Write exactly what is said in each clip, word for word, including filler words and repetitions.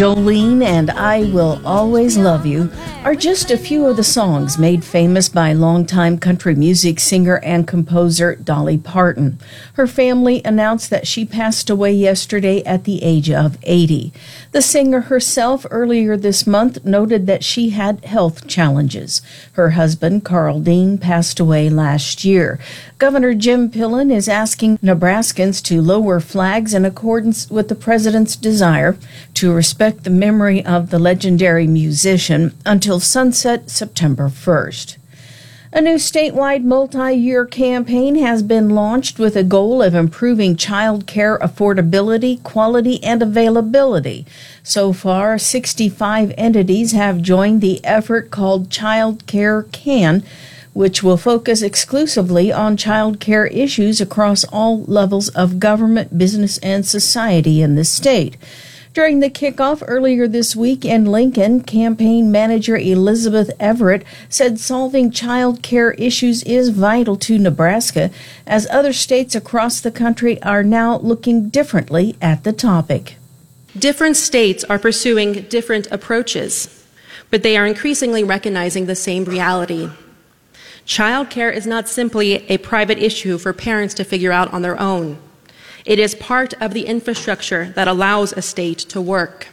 Jolene and I Will Always Love You are just a few of the songs made famous by longtime country music singer and composer Dolly Parton. Her family announced that she passed away yesterday at the age of eighty. The singer herself earlier this month noted that she had health challenges. Her husband, Carl Dean, passed away last year. Governor Jim Pillen is asking Nebraskans to lower flags in accordance with the president's desire to respect the memory of the legendary musician until sunset September first. A new statewide multi-year campaign has been launched with a goal of improving child care affordability, quality, and availability. So far, sixty-five entities have joined the effort called Child Care Can, which will focus exclusively on child care issues across all levels of government, business, and society in the state. During the kickoff earlier this week in Lincoln, campaign manager Elizabeth Everett said solving child care issues is vital to Nebraska, as other states across the country are now looking differently at the topic. Different states are pursuing different approaches, but they are increasingly recognizing the same reality. Child care is not simply a private issue for parents to figure out on their own. It is part of the infrastructure that allows a state to work.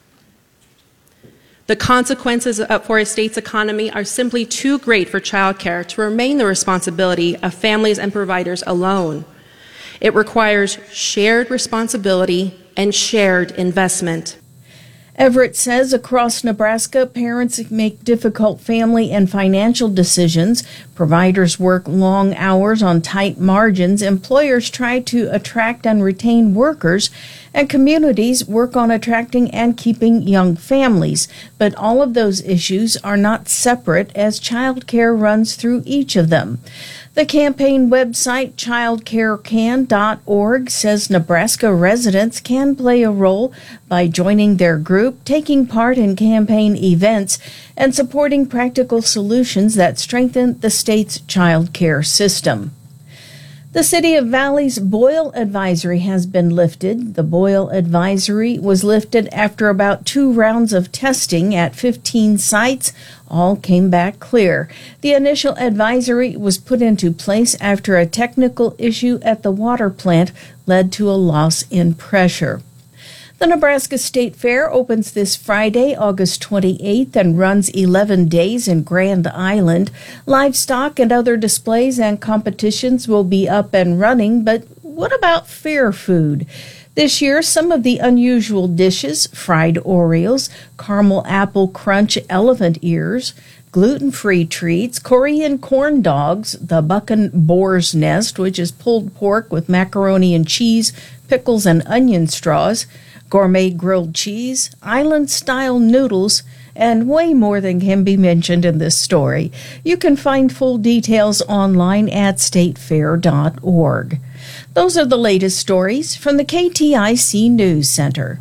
The consequences for a state's economy are simply too great for child care to remain the responsibility of families and providers alone. It requires shared responsibility and shared investment. Everett says across Nebraska, parents make difficult family and financial decisions. Providers work long hours on tight margins. Employers try to attract and retain workers. And communities work on attracting and keeping young families. But all of those issues are not separate, as child care runs through each of them. The campaign website, child care can dot org, says Nebraska residents can play a role by joining their group, taking part in campaign events, and supporting practical solutions that strengthen the state's child care system. The City of Valley's boil advisory has been lifted. The boil advisory was lifted after about two rounds of testing at fifteen sites. All came back clear. The initial advisory was put into place after a technical issue at the water plant led to a loss in pressure. The Nebraska State Fair opens this Friday, August twenty-eighth, and runs eleven days in Grand Island. Livestock and other displays and competitions will be up and running, but what about fair food? This year, some of the unusual dishes, fried Oreos, caramel apple crunch elephant ears, gluten-free treats, Korean corn dogs, the Buchan Boar's Nest, which is pulled pork with macaroni and cheese, pickles, and onion straws, gourmet grilled cheese, island-style noodles, and way more than can be mentioned in this story. You can find full details online at state fair dot org. Those are the latest stories from the K T I C News Center.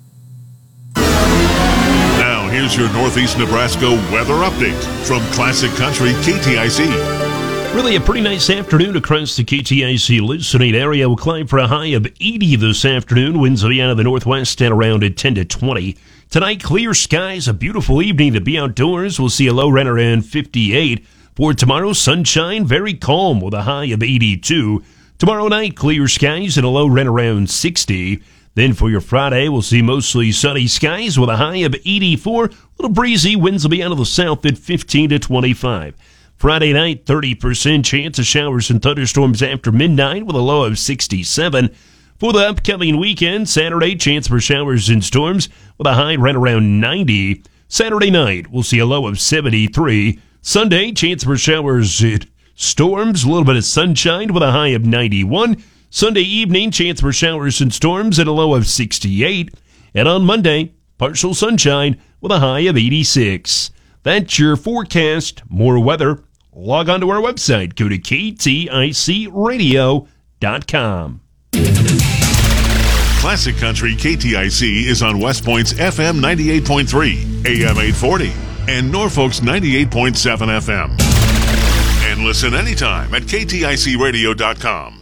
Now, here's your Northeast Nebraska weather update from Classic Country K T I C. Really a pretty nice afternoon across the K T I C listening area. We'll climb for a high of eighty this afternoon. Winds will be out of the northwest at around at ten to twenty. Tonight, clear skies, a beautiful evening to be outdoors. We'll see a low right around fifty-eight. For tomorrow, sunshine, very calm with a high of eighty-two. Tomorrow night, clear skies and a low right around sixty. Then for your Friday, we'll see mostly sunny skies with a high of eighty-four. A little breezy, winds will be out of the south at fifteen to twenty-five. Friday night, thirty percent chance of showers and thunderstorms after midnight with a low of sixty-seven. For the upcoming weekend, Saturday, chance for showers and storms with a high right around ninety. Saturday night, we'll see a low of seventy-three. Sunday, chance for showers and storms, a little bit of sunshine with a high of ninety-one. Sunday evening, chance for showers and storms at a low of sixty-eight. And on Monday, partial sunshine with a high of eighty-six. That's your forecast. More weather. Log on to our website. Go to K T I C radio dot com. Classic Country K T I C is on West Point's F M ninety-eight point three, A M eight forty, and Norfolk's ninety-eight point seven F M. And listen anytime at K T I C radio dot com.